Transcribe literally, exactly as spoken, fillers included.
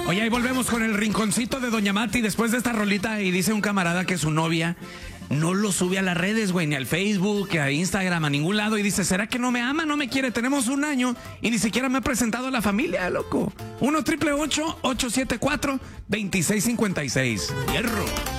Oye, ahí volvemos con el rinconcito de Doña Mati después de esta rolita y dice un camarada que su novia no lo sube a las redes, güey, ni al Facebook, a Instagram, a ningún lado. Y dice, ¿será que no me ama? No me quiere. Tenemos un año y ni siquiera me ha presentado a la familia, loco. uno triple ocho, ocho siete cuatro, dos seis cinco seis. Hierro.